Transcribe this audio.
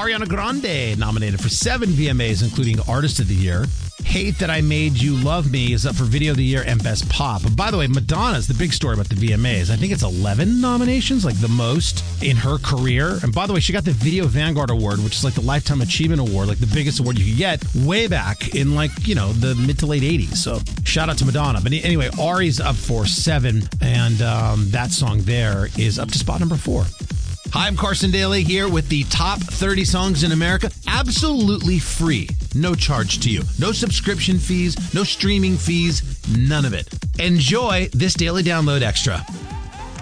Ariana Grande nominated for 7 VMAs, including Artist of the Year. Hate That I Made You Love Me is up for Video of the Year and Best Pop. By the way, Madonna's the big story about the VMAs. I think it's 11 nominations, like the most in her career. And by the way, she got the Video Vanguard Award, which is like the Lifetime Achievement Award, like the biggest award you could get way back in the mid to late 80s. So shout out to Madonna. But anyway, Ari's up for 7, and that song there is up to spot number 4. Hi, I'm Carson Daly here with the top 30 songs in America, absolutely free. No charge to you. No subscription fees, no streaming fees, none of it. Enjoy this daily download extra.